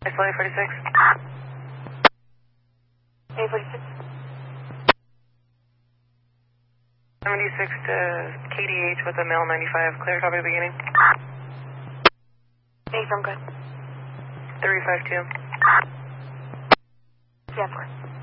Flight 46. A46. 76 to KDH with a male 95. Clear, copy beginning. Hey, I'm good. 352. Yeah, 4.